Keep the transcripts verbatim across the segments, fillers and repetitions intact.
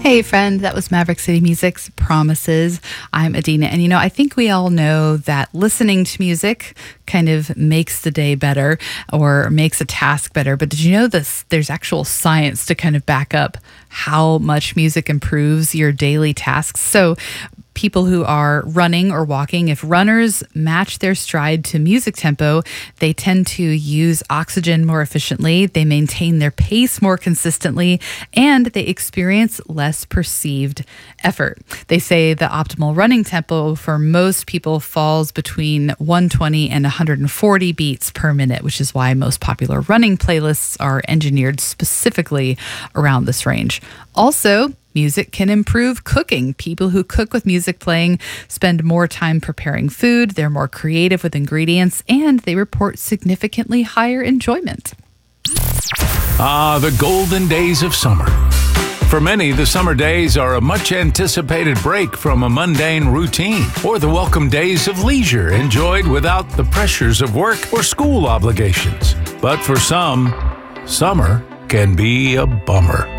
Hey friend, that was Maverick City Music's Promises. I'm Adina, and you know, I think we all know that listening to music kind of makes the day better or makes a task better, but did you know this? There's actual science to kind of back up how much music improves your daily tasks. So people who are running or walking, if runners match their stride to music tempo, they tend to use oxygen more efficiently, they maintain their pace more consistently, and they experience less perceived effort. They say the optimal running tempo for most people falls between one twenty and one hundred forty beats per minute, which is why most popular running playlists are engineered specifically around this range. Also, music can improve cooking. People who cook with music playing spend more time preparing food, they're more creative with ingredients, and they report significantly higher enjoyment. Ah, the golden days of summer. For many, the summer days are a much-anticipated break from a mundane routine, or the welcome days of leisure enjoyed without the pressures of work or school obligations. But for some, summer can be a bummer.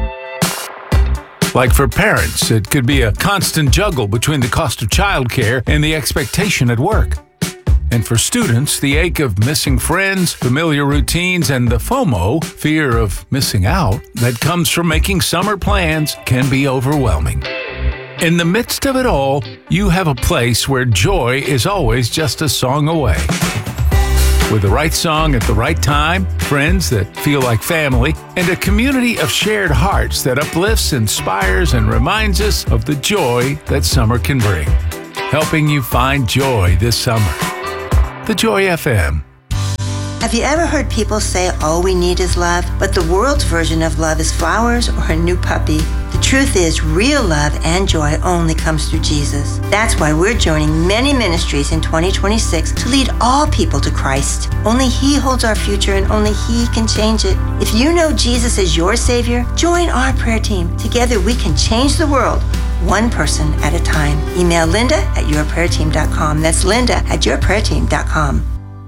Like for parents, it could be a constant juggle between the cost of childcare and the expectation at work. And for students, the ache of missing friends, familiar routines, and the FOMO, fear of missing out, that comes from making summer plans can be overwhelming. In the midst of it all, you have a place where joy is always just a song away. With the right song at the right time, friends that feel like family, and a community of shared hearts that uplifts, inspires, and reminds us of the joy that summer can bring. Helping you find joy this summer. The Joy F M. Have you ever heard people say all we need is love, but the world's version of love is flowers or a new puppy? The truth is, real love and joy only comes through Jesus. That's why we're joining many ministries in twenty twenty-six to lead all people to Christ. Only He holds our future and only He can change it. If you know Jesus is your Savior, join our prayer team. Together we can change the world, one person at a time. Email Linda at your prayer team dot com. That's Linda at your prayer team dot com.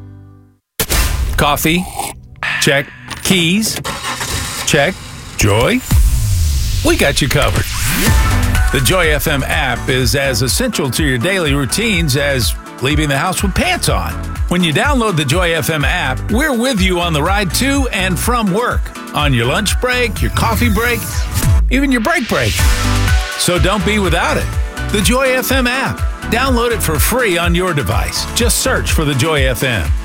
Coffee? Check. Keys? Check. Joy? We got you covered. The Joy F M app is as essential to your daily routines as leaving the house with pants on. When you download the Joy F M app, we're with you on the ride to and from work, on your lunch break, your coffee break, even your break break. So don't be without it. The Joy F M app. Download it for free on your device. Just search for the Joy F M.